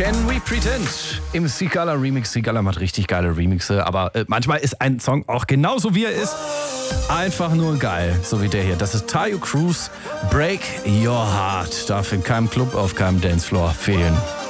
Can We Pretend? Im Sigala Remix. Sigala macht richtig geile Remixe, aber manchmal ist ein Song auch genauso wie er ist. Einfach nur geil, so wie der hier. Das ist Tayo Cruz, Break Your Heart. Darf in keinem Club, auf keinem Dancefloor fehlen.